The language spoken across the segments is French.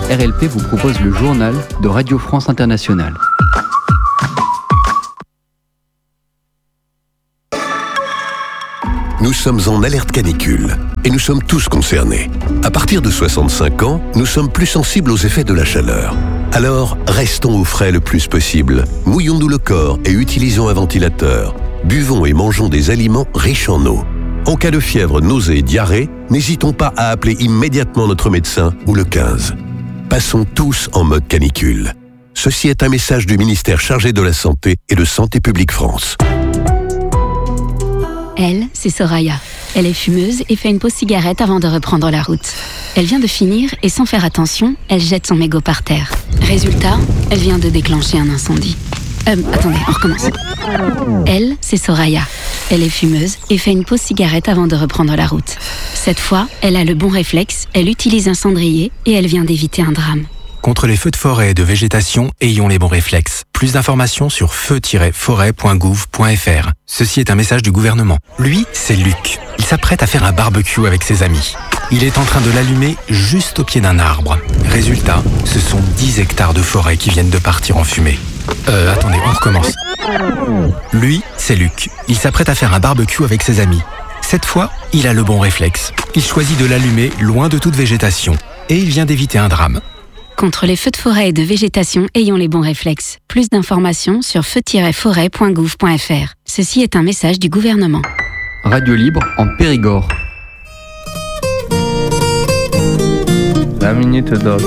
RLP vous propose le journal de Radio France Internationale. Nous sommes en alerte canicule et nous sommes tous concernés. À partir de 65 ans, nous sommes plus sensibles aux effets de la chaleur. Alors, restons au frais le plus possible. Mouillons-nous le corps et utilisons un ventilateur. Buvons et mangeons des aliments riches en eau. En cas de fièvre, nausée et diarrhée, n'hésitons pas à appeler immédiatement notre médecin ou le 15. Passons tous en mode canicule. Ceci est un message du ministère chargé de la Santé et de Santé publique France. Elle, c'est Soraya. Elle est fumeuse et fait une pause cigarette avant de reprendre la route. Elle vient de finir et sans faire attention, elle jette son mégot par terre. Résultat, elle vient de déclencher un incendie. Attendez, on recommence. Elle, c'est Soraya. Elle est fumeuse et fait une pause cigarette avant de reprendre la route. Cette fois, elle a le bon réflexe, elle utilise un cendrier et elle vient d'éviter un drame. Contre les feux de forêt et de végétation, ayons les bons réflexes. Plus d'informations sur feu-forêt.gouv.fr. Ceci est un message du gouvernement. Lui, c'est Luc. Il s'apprête à faire un barbecue avec ses amis. Il est en train de l'allumer juste au pied d'un arbre. Résultat, ce sont 10 hectares de forêt qui viennent de partir en fumée. Attendez, on recommence. Lui, c'est Luc. Il s'apprête à faire un barbecue avec ses amis. Cette fois, il a le bon réflexe. Il choisit de l'allumer loin de toute végétation. Et il vient d'éviter un drame. Contre les feux de forêt et de végétation, ayons les bons réflexes. Plus d'informations sur feu-forêt.gouv.fr. Ceci est un message du gouvernement. Radio Libre en Périgord. La Minute Dog.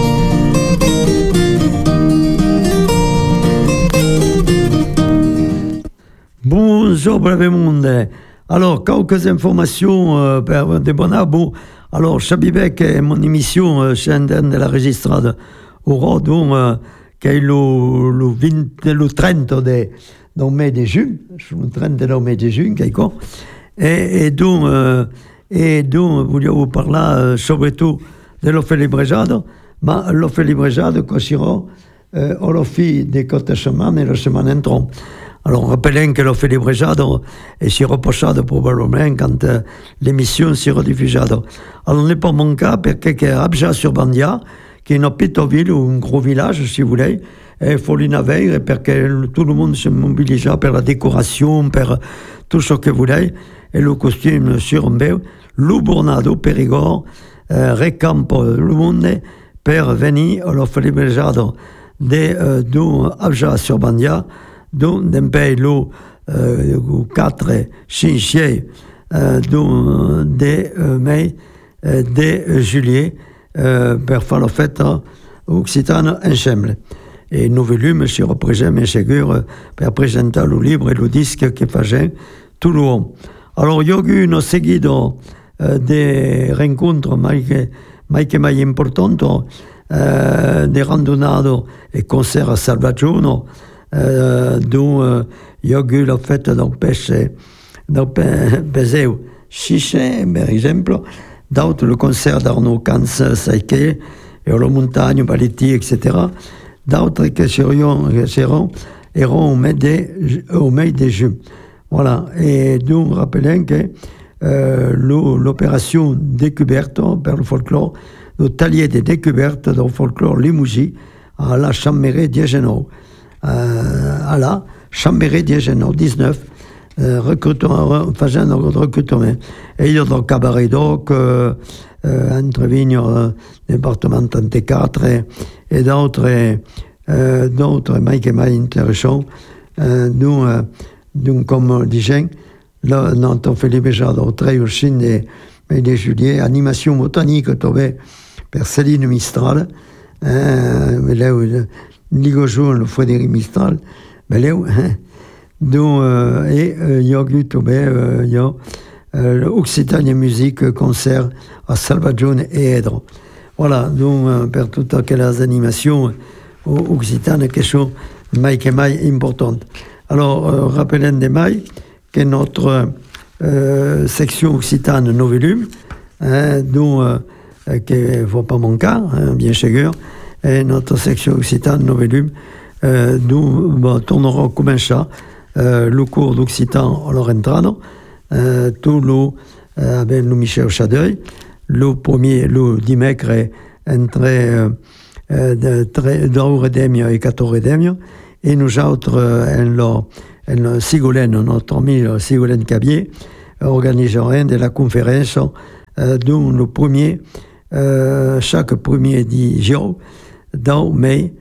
Bonjour, brave monde. Alors, quelques informations per de bonabo. Alors, Chabibek è mon émission scendendo della registrata ora, che è il 30 del mese di giugno, sul 30 del mese di giugno, e vogliamo parlare soprattutto dell'Offelibreggiato, ma l'Offelibreggiato cosirò alla fine di questa settimana e la settimana entrante. Alors, rappelons que l'Offelibreggiato si reposado probablement quand l'émission sera diffusée. Alors, ne pas manquer perché che Abja sur Bandia, qui est une petite ville ou un gros village, si vous voulez, il faut l'inavere perché tout le monde se mobilise pour la décoration, pour tout ce que vous voulez, et le costume sur un peu. Le Bornado, Périgord, récampe le monde pour venir à l'Offelibreggiato de Abja sur Bandia, d'un pays le 4, 5, de mai, de juillet, per fare la fête occitane ensemble. Et nous volumes si représente sûr per presentare le livre et le disque che facciamo tout le long. Alors, il y a eu une série de rencontres mai importantes, des randonnades et concerts à Salvaggiano, dont il y a eu la fête d'un Peseu Chiché, par exemple, d'autres le concert d'Arnaud Cans Saïke, et à la montagne, Baletti, etc. D'autres qui seront au mai de juin. Voilà. Et nous rappelons que l'opération découverte per le folklore, le talier de découverte du folklore Limousin à la Chambéry d'Agenau. À la Chambéry d'Agenau, 19, faisant un recrutement. Et il y a dans le cabaret d'Oc, entre Vignes, département 34, et d'autres intéressants. Donc, comme disais, là, on fait les béjas au 13 de juillet, animation botanique, trouvée par Céline Mistral, Ligojo, le Frédéric Mistral, et il y a eu l'Occitanie Musique concert à Salvaggione et Edro. Voilà, donc, pour toutes aquelles animations occitanes, quelque chose de mai important. Alors, rappelons des mai que notre section occitane Novelum, dont qu'il ne faut pas manquer, bien sûr, et notre section occitane Novelum, nous tournerons comme ça le cours d'occitan à l'Orentrano, tout avec le Michel Chadeuil, le dimanche entre 12 Redemio e 14 Redemio, e nosaltres, en Sigolen, notre ami Sigolen Cabier, organiserem de la conferència d'un premier, chaque premier dijous del mes